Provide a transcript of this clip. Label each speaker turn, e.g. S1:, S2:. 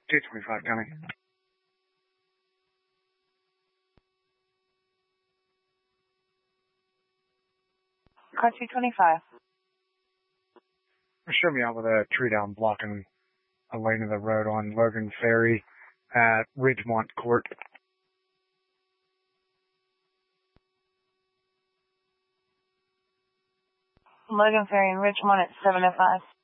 S1: 225 coming.
S2: Car 225.
S1: Show me out with a tree down blocking a lane of the road on Logan Ferry at Ridgemont Court.
S2: Logan Ferry and Ridgemont at 705.